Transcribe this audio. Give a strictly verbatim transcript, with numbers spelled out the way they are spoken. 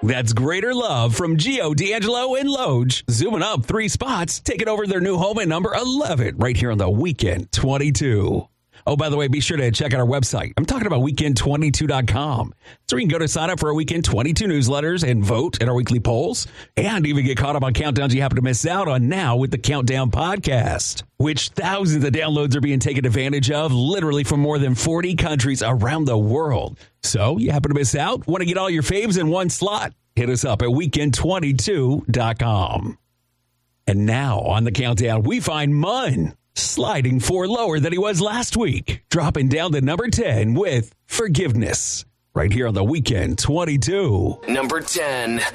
That's Greater Love from Gio, D'Angelo, and Loge. Zooming up three spots, taking over their new home at number eleven right here on the Weekend twenty-two. Oh, by the way, be sure to check out our website. I'm talking about weekend twenty-two dot com. So you can go to sign up for our Weekend twenty-two newsletters and vote in our weekly polls, and even get caught up on countdowns you happen to miss out on now with the Countdown Podcast, which thousands of downloads are being taken advantage of literally from more than forty countries around the world. So you happen to miss out? Want to get all your faves in one slot? Hit us up at weekend twenty-two dot com. And now on the Countdown, we find Munn sliding four lower than he was last week, dropping down to number ten with Forgiveness, right here on the Weekend twenty-two. Number ten.